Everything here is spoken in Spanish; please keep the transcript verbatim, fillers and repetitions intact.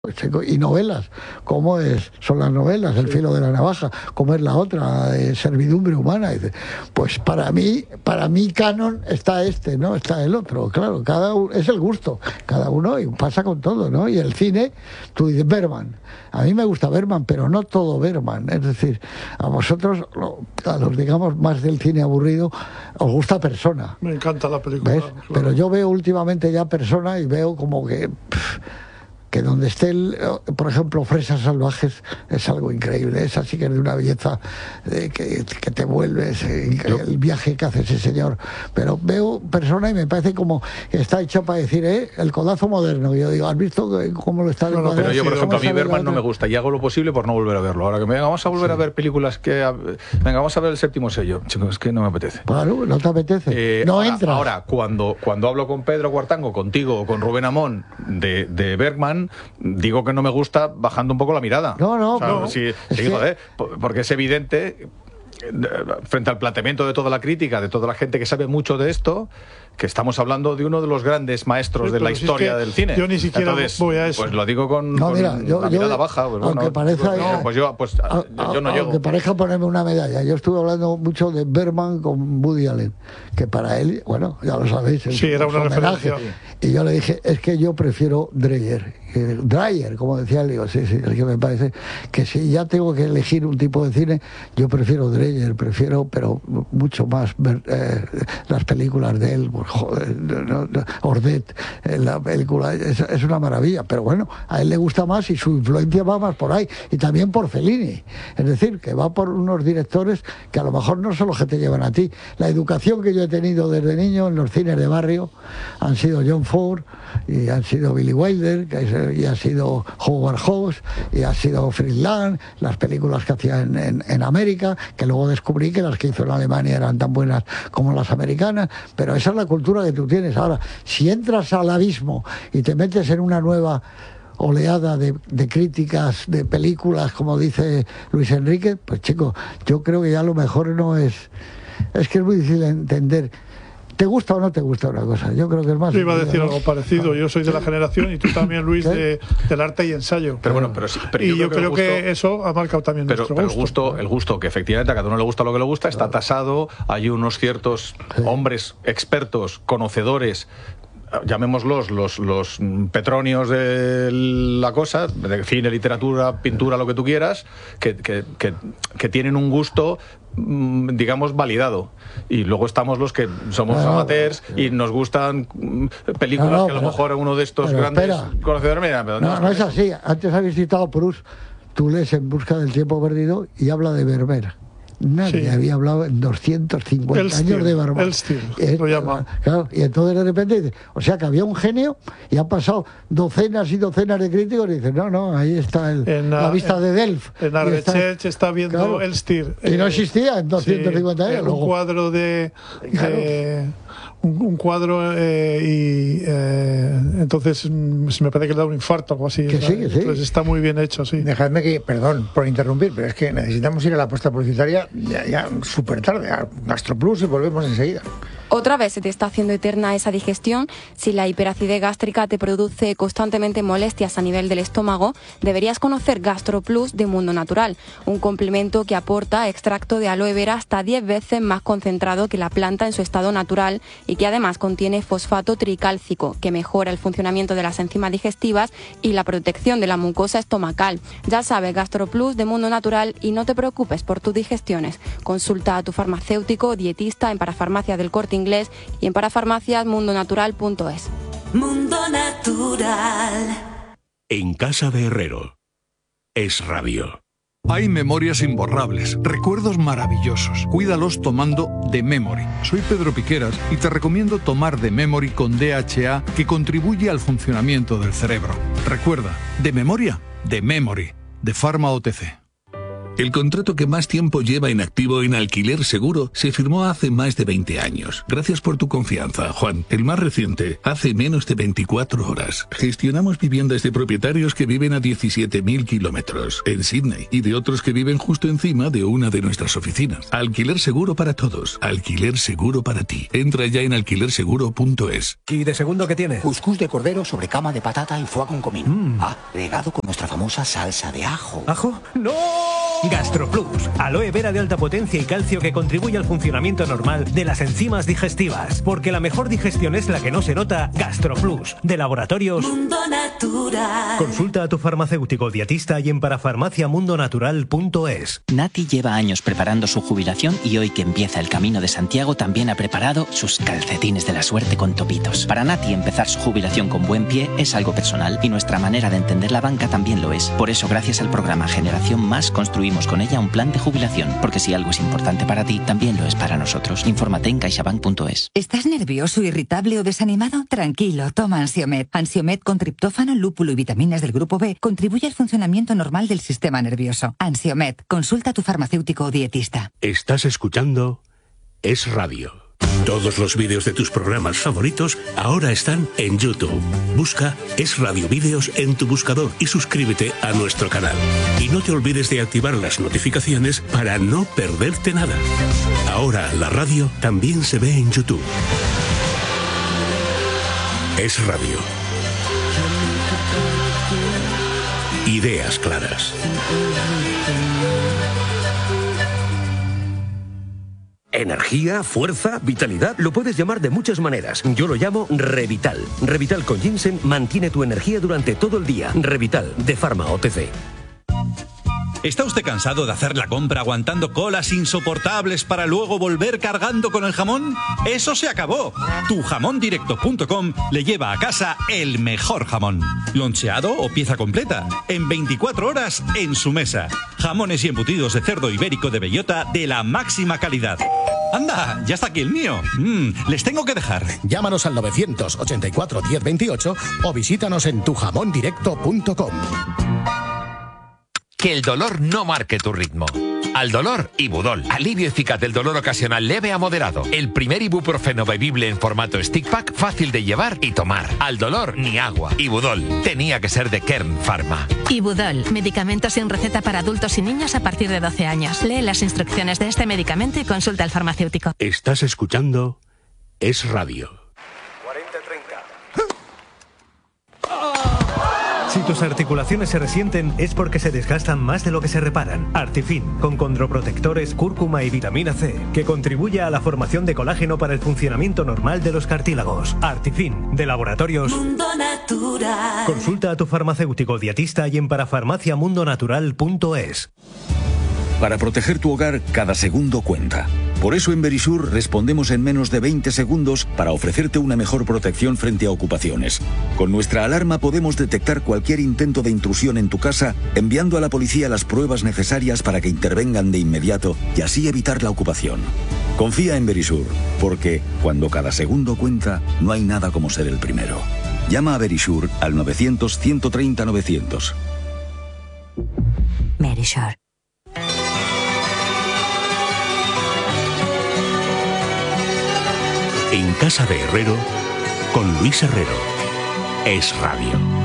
Y novelas, como es, son las novelas, El filo de la navaja, como es la otra, de Servidumbre humana. Pues para mí, para mí canon está este, ¿no? Está el otro, claro, cada uno, es el gusto, cada uno, y pasa con todo, ¿no? Y el cine, tú dices Bergman, a mí me gusta Bergman, pero no todo Bergman, es decir, a vosotros, a los digamos más del cine aburrido, os gusta Persona. Me encanta la película. ¿Ves? Claro. Pero yo veo últimamente ya Persona y veo como que... Pff, que donde esté, el, por ejemplo, Fresas Salvajes, es algo increíble. Esa sí que es de una belleza eh, que, que te vuelves, eh, el viaje que hace ese señor. Pero veo Persona y me parece como que está hecho para decir, eh, el codazo moderno. Yo digo, ¿has visto cómo lo está? No, no, pero yo, por ejemplo, a mí Bergman no me gusta y hago lo posible por no volver a verlo. Ahora que me venga, vamos a volver sí. a ver películas que... Venga, vamos a ver El séptimo sello. Chicos, es que no me apetece. Claro, no te apetece. Eh, no ahora, entras. Ahora, cuando, cuando hablo con Pedro Cuartango, contigo o con Rubén Amón de, de Bergman, digo que no me gusta bajando un poco la mirada. No, no, o sea, no. Sí, Es sí, que... joder, porque es evidente, frente al planteamiento de toda la crítica, de toda la gente que sabe mucho de esto, que estamos hablando de uno de los grandes maestros sí, de la historia si es del cine. Yo ni siquiera Entonces, voy a eso. Pues lo digo con, no, con mira, yo, la mirada yo, baja. Pues, aunque bueno, parezca, no, pues yo, pues, a, yo, yo no a, llego. Aunque parezca ponerme una medalla, yo estuve hablando mucho de Bergman con Woody Allen, que para él, bueno, ya lo sabéis, sí, era una referencia. Y yo le dije, es que yo prefiero Dreyer, que, Dreyer, como decía él, digo, sí, sí, es que me parece que si ya tengo que elegir un tipo de cine, yo prefiero Dreyer, prefiero, pero mucho más ver, eh, las películas de él, pues, joder, no, no, Ordet, eh, la película es, es una maravilla, pero bueno, a él le gusta más y su influencia va más por ahí, y también por Fellini, es decir, que va por unos directores que a lo mejor no son los que te llevan a ti. La educación que yo he tenido desde niño en los cines de barrio han sido John Ford, y han sido Billy Wilder, que es, y ha sido Howard Hawks, y ha sido Fritz Lang, las películas que hacía en, en, en América, que luego descubrí que las que hizo en Alemania eran tan buenas como las americanas, pero esa es la cultura que tú tienes. Ahora, si entras al abismo y te metes en una nueva oleada de, de críticas de películas, como dice Luis Enrique, pues chico, yo creo que ya lo mejor no es... Es que es muy difícil entender... ¿Te gusta o no te gusta una cosa? Yo creo que es más... Yo iba a decir algo parecido. Yo soy de la generación, y tú también, Luis, de, del arte y ensayo. Pero bueno, pero sí. Pero y yo, yo creo, creo que, que eso ha marcado también pero, nuestro pero gusto. El gusto, el gusto, que efectivamente a cada uno le gusta lo que le gusta, está tasado. Hay unos ciertos sí. hombres expertos, conocedores, llamémoslos los, los petronios de la cosa, de cine, literatura, pintura, lo que tú quieras, que, que, que, que tienen un gusto, digamos, validado. Y luego estamos los que somos no, amateurs no, no. y nos gustan películas no, no, que a lo pero, mejor uno de estos grandes espera. conocedores... Mira, pero no, no, no es así. Antes habéis citado Proust. Tú lees En busca del tiempo perdido y habla de Vermeer. Nadie sí. había hablado en doscientos cincuenta el años de Vermeer. El style, eh, lo llama. Claro, y entonces de repente dice, o sea que había un genio y han pasado docenas y docenas de críticos y dicen, no, no, ahí está el, en, la vista en, de Delft. En Arbechech está, está viendo claro, el style. Y no existía en doscientos cincuenta sí, años. Un cuadro de... Claro. de un, un cuadro eh, y eh, entonces me parece que le da un infarto o algo así. Que sí, que sí. Entonces está muy bien hecho, sí. Dejadme que, perdón por interrumpir, pero es que necesitamos ir a la apuesta publicitaria ya, ya súper tarde, a GastroPlus, y volvemos enseguida. Otra vez se te está haciendo eterna esa digestión. Si la hiperacidez gástrica te produce constantemente molestias a nivel del estómago, deberías conocer GastroPlus de Mundo Natural, un complemento que aporta extracto de aloe vera hasta diez veces más concentrado que la planta en su estado natural y que además contiene fosfato tricálcico, que mejora el funcionamiento de las enzimas digestivas y la protección de la mucosa estomacal. Ya sabes, GastroPlus de Mundo Natural, y no te preocupes por tus digestiones. Consulta a tu farmacéutico o dietista en Parafarmacia del Corte Inglés y en parafarmacias mundo natural punto es. Mundo Natural. En casa de Herrero. Es radio. Hay memorias imborrables, recuerdos maravillosos. Cuídalos tomando The Memory. Soy Pedro Piqueras y te recomiendo tomar The Memory con D H A, que contribuye al funcionamiento del cerebro. Recuerda, de memoria, The Memory, de Pharma O T C. El contrato que más tiempo lleva en activo en Alquiler Seguro se firmó hace más de veinte años. Gracias por tu confianza, Juan. El más reciente, hace menos de veinticuatro horas. Gestionamos viviendas de propietarios que viven a diecisiete mil kilómetros en Sydney y de otros que viven justo encima de una de nuestras oficinas. Alquiler Seguro para todos. Alquiler Seguro para ti. Entra ya en alquiler seguro punto es. ¿Y de segundo qué tiene? Cuscús de cordero sobre cama de patata y foie con comino. Mm. Ah, regado con nuestra famosa salsa de ajo. ¿Ajo? ¡No! GastroPlus, aloe vera de alta potencia y calcio que contribuye al funcionamiento normal de las enzimas digestivas. Porque la mejor digestión es la que no se nota. GastroPlus, de Laboratorios Mundo Natural. Consulta a tu farmacéutico dietista y en parafarmacia mundo natural punto es. Nati lleva años preparando su jubilación y hoy que empieza el Camino de Santiago también ha preparado sus calcetines de la suerte con topitos. Para Nati empezar su jubilación con buen pie es algo personal y nuestra manera de entender la banca también lo es. Por eso, gracias al programa Generación Más, construimos con ella un plan de jubilación, porque si algo es importante para ti, también lo es para nosotros. Infórmate en caixabank punto es. ¿Estás nervioso, irritable o desanimado? Tranquilo, toma Ansiomed. Ansiomed con triptófano, lúpulo y vitaminas del grupo B contribuye al funcionamiento normal del sistema nervioso. Ansiomed, consulta a tu farmacéutico o dietista. Estás escuchando Es Radio. Todos los vídeos de tus programas favoritos ahora están en YouTube. Busca Es Radio Vídeos en tu buscador y suscríbete a nuestro canal. Y no te olvides de activar las notificaciones para no perderte nada. Ahora la radio también se ve en YouTube. Es Radio. Ideas claras. Energía, fuerza, vitalidad, lo puedes llamar de muchas maneras. Yo lo llamo Revital. Revital con ginseng mantiene tu energía durante todo el día. Revital, de Pharma O T C. ¿Está usted cansado de hacer la compra aguantando colas insoportables para luego volver cargando con el jamón? ¡Eso se acabó! tu jamón directo punto com le lleva a casa el mejor jamón. Loncheado o pieza completa, en veinticuatro horas en su mesa. Jamones y embutidos de cerdo ibérico de bellota de la máxima calidad. ¡Anda! ¡Ya está aquí el mío! Mm, les tengo que dejar. Llámanos al novecientos ochenta y cuatro diez veintiocho o visítanos en tu jamón directo punto com. Que el dolor no marque tu ritmo. Al dolor, Ibudol. Alivio eficaz del dolor ocasional leve a moderado. El primer ibuprofeno bebible en formato stick pack, fácil de llevar y tomar. Al dolor, ni agua. Ibudol. Tenía que ser de Kern Pharma. Ibudol. Medicamento sin receta para adultos y niños a partir de doce años. Lee las instrucciones de este medicamento y consulta al farmacéutico. Estás escuchando Es Radio. Si tus articulaciones se resienten es porque se desgastan más de lo que se reparan. Artifin, con condroprotectores, cúrcuma y vitamina C, que contribuye a la formación de colágeno para el funcionamiento normal de los cartílagos. Artifin, de Laboratorios Mundo Natural. Consulta a tu farmacéutico dietista y en parafarmacia mundo natural punto es. Para proteger tu hogar, cada segundo cuenta. Por eso en Verisur respondemos en menos de veinte segundos para ofrecerte una mejor protección frente a ocupaciones. Con nuestra alarma podemos detectar cualquier intento de intrusión en tu casa, enviando a la policía las pruebas necesarias para que intervengan de inmediato y así evitar la ocupación. Confía en Verisur, porque cuando cada segundo cuenta, no hay nada como ser el primero. Llama a Verisur al novecientos, ciento treinta, novecientos. Verisur. En Casa de Herrero, con Luis Herrero. Es Radio.